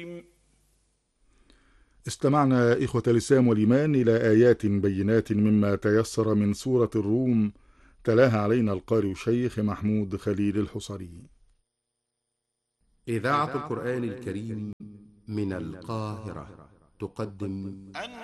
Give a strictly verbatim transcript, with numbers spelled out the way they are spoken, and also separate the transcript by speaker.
Speaker 1: استمعنا إخوة الإسلام والإيمان إلى آيات بينات مما تيسر من سورة الروم، تلاها علينا القارئ الشيخ محمود خليل الحصري.
Speaker 2: إذاعة القرآن الكريم من القاهرة تقدم